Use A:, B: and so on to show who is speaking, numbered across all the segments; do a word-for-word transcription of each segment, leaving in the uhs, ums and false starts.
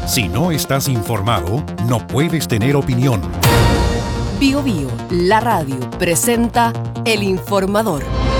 A: Si no estás informado, no puedes tener opinión.
B: Bio Bio, la radio, presenta El Informador.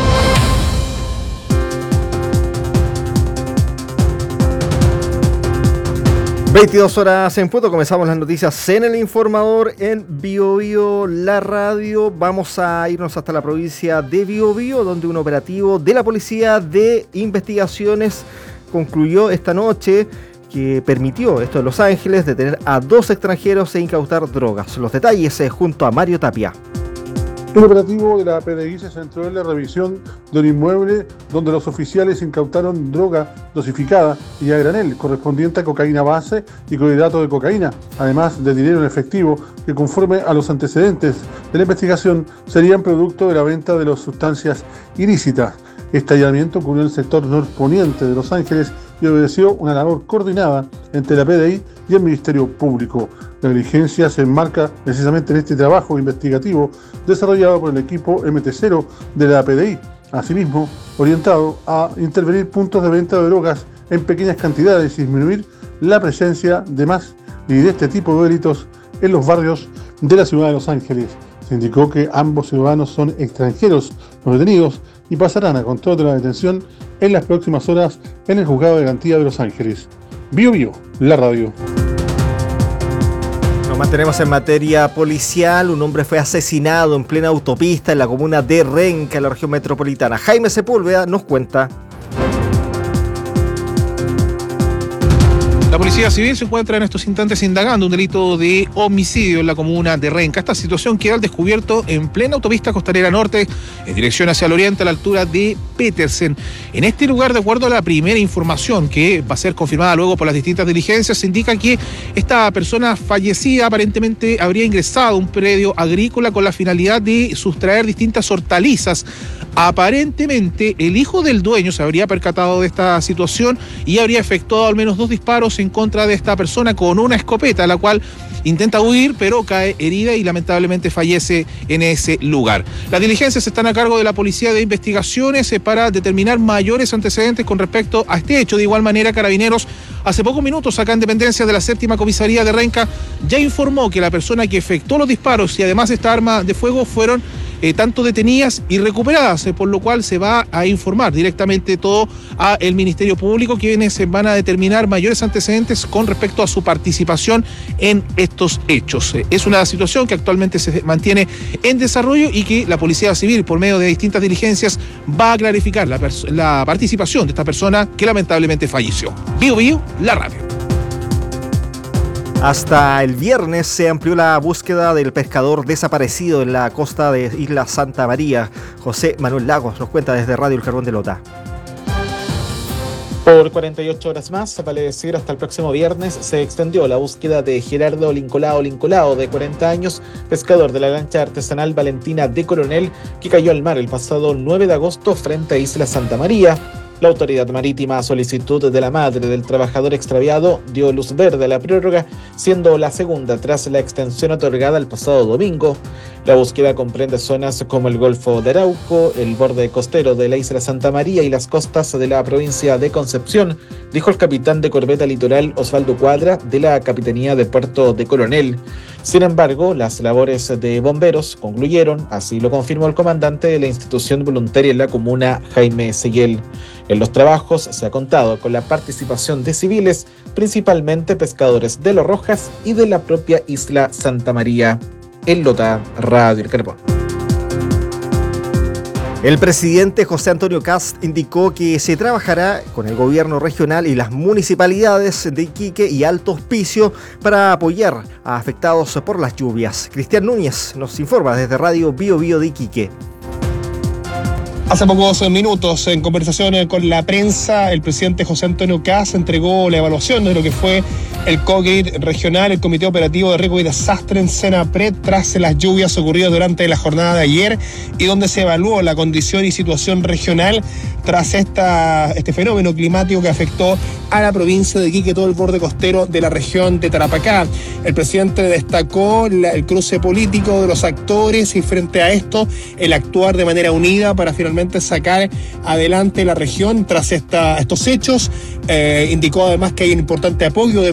C: veintidós horas en punto, comenzamos las noticias en El Informador en Bio Bio, la radio. Vamos a irnos hasta la provincia de Bio Bio, donde un operativo de la Policía de Investigaciones concluyó esta noche, que permitió, esto de Los Ángeles, detener a dos extranjeros e incautar drogas. Los detalles eh, junto a Mario Tapia.
D: El operativo de la P D I se centró en la revisión de un inmueble donde los oficiales incautaron droga dosificada y a granel, correspondiente a cocaína base y clorhidrato de cocaína, además de dinero en efectivo que, conforme a los antecedentes de la investigación, serían producto de la venta de las sustancias ilícitas. Este allanamiento ocurrió en el sector norponiente de Los Ángeles y obedeció una labor coordinada entre la P D I y el Ministerio Público. La diligencia se enmarca precisamente en este trabajo investigativo desarrollado por el equipo M T cero de la P D I, asimismo orientado a intervenir puntos de venta de drogas en pequeñas cantidades y disminuir la presencia de más y de este tipo de delitos en los barrios de la ciudad de Los Ángeles. Se indicó que ambos ciudadanos son extranjeros, los detenidos, y pasarán a control de la detención en las próximas horas en el Juzgado de Garantía de Los Ángeles. Bio Bio, la radio.
C: Nos mantenemos en materia policial. Un hombre fue asesinado en plena autopista en la comuna de Renca, en la región metropolitana. Jaime Sepúlveda nos cuenta.
E: La Policía Civil se encuentra en estos instantes indagando un delito de homicidio en la comuna de Renca. Esta situación queda al descubierto en plena autopista costanera norte, en dirección hacia el oriente, a la altura de Petersen. En este lugar, de acuerdo a la primera información que va a ser confirmada luego por las distintas diligencias, se indica que esta persona fallecida aparentemente habría ingresado a un predio agrícola con la finalidad de sustraer distintas hortalizas. Aparentemente, el hijo del dueño se habría percatado de esta situación y habría efectuado al menos dos disparos en contra de esta persona con una escopeta, la cual intenta huir, pero cae herida y lamentablemente fallece en ese lugar. Las diligencias están a cargo de la Policía de Investigaciones eh, para determinar mayores antecedentes con respecto a este hecho. De igual manera, Carabineros, hace pocos minutos, acá en dependencia de la séptima comisaría de Renca, ya informó que la persona que efectuó los disparos y además esta arma de fuego fueron eh, tanto detenidas y recuperadas, eh, por lo cual se va a informar directamente todo a el Ministerio Público, quienes eh, van a determinar mayores antecedentes con respecto a su participación en estos hechos. Eh, es una situación que actualmente se mantiene en desarrollo y que la Policía Civil, por medio de distintas diligencias, va a clarificar la, pers- la participación de esta persona que lamentablemente falleció. Bio Bio, la radio.
C: Hasta el viernes se amplió la búsqueda del pescador desaparecido en la costa de Isla Santa María. José Manuel Lagos nos cuenta desde Radio El Carbón de Lota.
F: Por cuarenta y ocho horas más, vale decir hasta el próximo viernes, se extendió la búsqueda de Gerardo Lincolao Lincolao, de cuarenta años, pescador de la lancha artesanal Valentina de Coronel, que cayó al mar el pasado nueve de agosto frente a Isla Santa María. La autoridad marítima, a solicitud de la madre del trabajador extraviado, dio luz verde a la prórroga, siendo la segunda tras la extensión otorgada el pasado domingo. La búsqueda comprende zonas como el Golfo de Arauco, el borde costero de la Isla Santa María y las costas de la provincia de Concepción, dijo el capitán de corbeta litoral Osvaldo Cuadra de la Capitanía de Puerto de Coronel. Sin embargo, las labores de bomberos concluyeron, así lo confirmó el comandante de la institución voluntaria en la comuna, Jaime Seguel. En los trabajos se ha contado con la participación de civiles, principalmente pescadores de Los Rojas y de la propia Isla Santa María. En Lota, Radio El Carbón.
C: El presidente José Antonio Kast indicó que se trabajará con el gobierno regional y las municipalidades de Iquique y Alto Hospicio para apoyar a afectados por las lluvias. Cristian Núñez nos informa desde Radio Bio Bio de Iquique.
G: Hace pocos minutos, en conversación con la prensa, el presidente José Antonio Kast entregó la evaluación de lo que fue el COGIR regional, el Comité Operativo de Riesgo y Desastre en Senapred, tras las lluvias ocurridas durante la jornada de ayer, y donde se evaluó la condición y situación regional tras esta, este fenómeno climático que afectó a la provincia de Iquique, todo el borde costero de la región de Tarapacá. El presidente destacó la, el cruce político de los actores y, frente a esto, el actuar de manera unida para finalmente sacar adelante la región tras esta, estos hechos. Eh, indicó además que hay un importante apoyo de